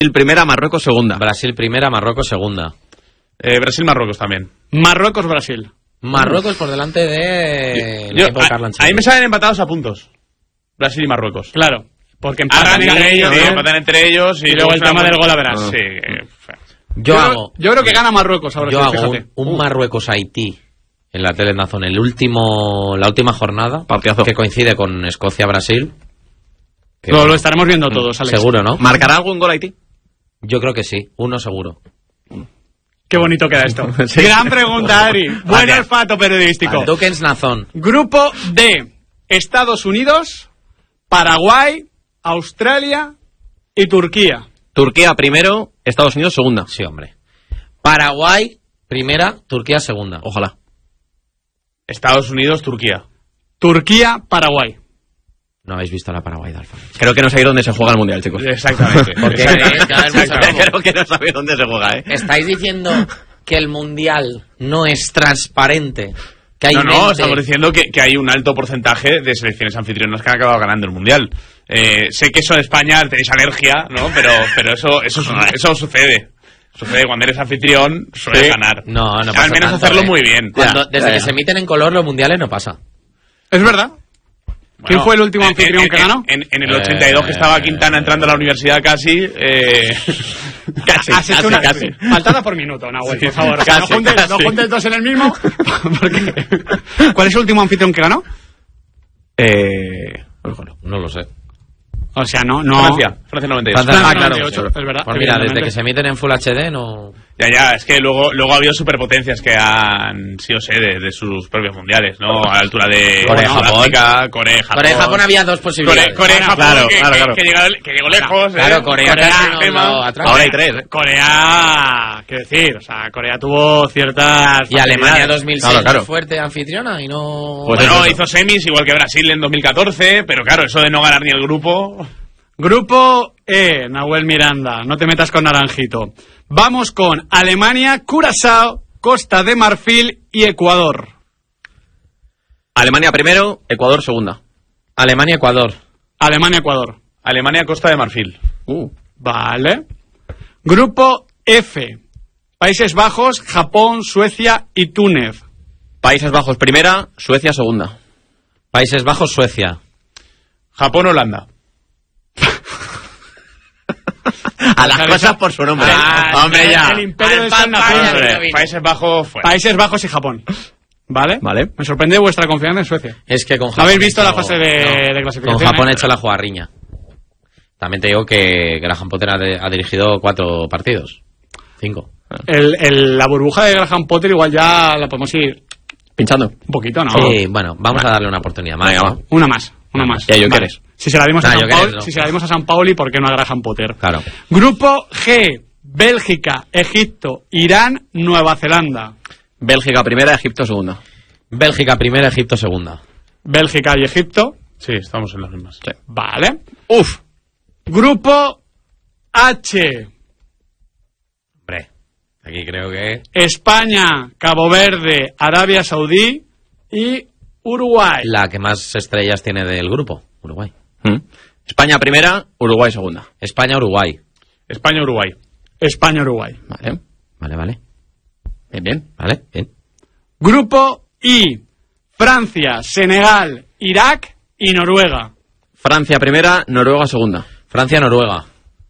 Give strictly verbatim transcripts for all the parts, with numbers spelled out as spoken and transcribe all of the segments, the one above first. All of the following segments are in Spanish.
primera, Marruecos segunda. Brasil primera, Marruecos segunda. Eh, Brasil-Marruecos también. Marruecos-Brasil. Marruecos por delante de... Yo, a, ahí me salen empatados a puntos. Brasil y Marruecos. Claro, porque empatan entre ellos. Sí, empatan entre ellos. Y, y luego el tema del gol a verás. No. Sí. Yo, yo, hago, yo creo que gana Marruecos ahora. Yo sí, hago un, un Marruecos-Haití en la tele Dazón, el último, la última jornada, partidazo, que coincide con Escocia-Brasil. Lo, bueno, lo estaremos viendo todos, Alex. Seguro, ¿no? ¿Marcará algún gol Haití? Yo creo que sí, uno seguro. Qué bonito queda esto. Sí. Gran pregunta, Adri. Buen olfato periodístico. Duquens Nazón. Grupo D. Estados Unidos, Paraguay, Australia y Turquía. Turquía primero, Estados Unidos segunda. Sí, hombre. Paraguay primera, Turquía segunda. Ojalá. Estados Unidos, Turquía. Turquía, Paraguay. No habéis visto la Paraguay de Alfa. Creo que no sabéis dónde se juega el Mundial, chicos. Exactamente. Porque creo que no sabéis dónde se juega, ¿eh? ¿Estáis diciendo que el Mundial no es transparente? Que hay no, no, mente... estamos diciendo que, que hay un alto porcentaje de selecciones anfitrionas que han acabado ganando el Mundial. Eh, sé que eso en España tenéis alergia, ¿no? Pero, pero eso, eso, eso sucede. Sucede cuando eres anfitrión, suele sí. ganar. No, no o sea, pasa al menos tanto, hacerlo ¿eh? muy bien. Cuando, ya, desde ya, que ya. se emiten en color los mundiales no pasa. Es verdad. ¿Quién Bueno, fue el último anfitrión en, que ganó? En, en, en el ochenta y dos, que estaba Quintana entrando a la universidad casi. Eh, casi, casi, casi, una, casi. Faltada por minuto, Nahuel, Sí, por favor. casi, no, juntes, casi. no juntes dos en el mismo. Porque... ¿Cuál es el último anfitrión que ganó? Eh... No lo sé. O sea, no... no... Francia, Francia noventa y ocho. Francia, Ah, ah, claro. noventa y ocho, es verdad. Pues mira, desde que se emiten en Full H D no... Ya, ya, es que luego, luego ha habido superpotencias que han sido sede de sus propios mundiales, ¿no? A la altura de Corea, no, Japón. África, Corea, Japón. Corea y Japón había dos posibilidades. Corea, Corea y Japón, claro, que, claro, que- claro. que llegó, que llegó lejos. Claro, ¿eh? Corea, Corea, casi no, tema. no, atrás. Ahora hay tres, ¿eh? Corea, quiero decir, o sea, Corea tuvo ciertas... Y Alemania facilidades. dos mil seis Claro, claro. muy fuerte anfitriona y no... Pues Bueno, eso. hizo semis igual que Brasil en dos mil catorce, pero claro, eso de no ganar ni el grupo... Grupo E, Nahuel Miranda, no te metas con Naranjito. Vamos con Alemania, Curazao, Costa de Marfil y Ecuador. Alemania primero, Ecuador segunda. Alemania, Ecuador. Alemania, Ecuador. Alemania, Costa de Marfil. Uh. Vale. Grupo F, Países Bajos, Japón, Suecia y Túnez. Países Bajos primera, Suecia segunda. Países Bajos, Suecia. Japón, Holanda. A las cosas por su nombre. Ah, Hombre, ya. El imperio Al de pan, San pan, Napoleón. hombre. Hombre, Países Bajos fuera. Países Bajos y Japón. ¿Vale? Vale. Me sorprende vuestra confianza en Suecia. Es que con Japón... ¿Habéis visto he la hecho- fase de, no. de clasificación? Con Japón eh? he hecho la jugarriña. También te digo que Graham Potter ha, de- ha dirigido cuatro partidos. Cinco. El, el- la burbuja de Graham Potter igual ya la podemos ir Pinchando. un poquito, ¿no? Sí, bueno, vamos a darle una oportunidad más. Venga, ¿no? va. Una más, una más. Ya, yo Vale. quieres. Si se la dimos a Ah, San yo quieres, Pauli, no. si se la dimos a San Pauli, ¿por qué no a Graham Potter? Claro. Grupo G, Bélgica, Egipto, Irán, Nueva Zelanda. Bélgica primera, Egipto segunda. Bélgica primera, Egipto segunda. Bélgica y Egipto. Sí, estamos en las mismas. Sí. Vale. Uf. Grupo H, Hombre, aquí creo que... España, Cabo Verde, Arabia Saudí y Uruguay. La que más estrellas tiene del grupo, Uruguay. Mm. España primera, Uruguay segunda. España, Uruguay. España, Uruguay. España, Uruguay. Vale. Vale, vale. Bien, bien. Vale, bien. Grupo I, Francia, Senegal, Irak y Noruega. Francia primera, Noruega segunda. Francia, Noruega.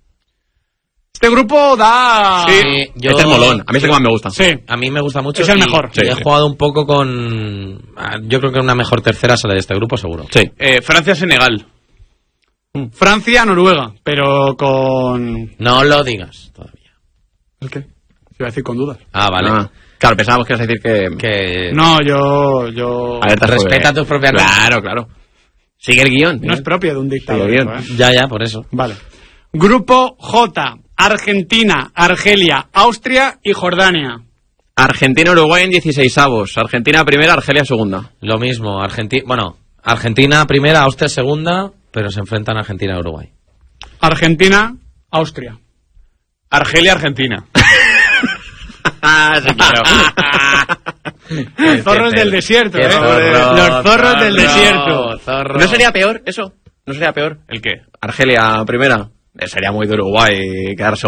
Este grupo da... Sí, yo... Este es molón. A mí es el que más me gusta. Sí. A mí me gusta mucho. Es el y- mejor. y Sí, he sí. jugado un poco con... ah, Yo creo que una mejor tercera sale de este grupo, seguro. Sí. Eh, Francia, Senegal. Francia, Noruega, pero con... No lo digas todavía. ¿El qué? Iba a decir con dudas. Ah, vale. Ah, claro, pensábamos que ibas a decir que... Que... No, yo... yo... A ver, te Respeta jode. tus propias Claro, claro. Sigue el guión. No es propio de un dictador. Sí, bien. eso, ¿eh? Ya, ya, por eso. Vale. Grupo J, Argentina, Argelia, Austria y Jordania. Argentina, Uruguay en dieciseisavos. Argentina primera, Argelia segunda. Lo mismo, Argentina... Bueno, Argentina primera, Austria segunda, pero se enfrentan Argentina y Uruguay. Argentina, Austria. Argelia, Argentina. Ah, sí, claro. Los zorros del desierto, Qué ¿eh? zorro, Los zorros del zorro, desierto. zorro. ¿No sería peor eso? ¿No sería peor? ¿El qué? Argelia primera. Eh, sería muy de Uruguay quedarse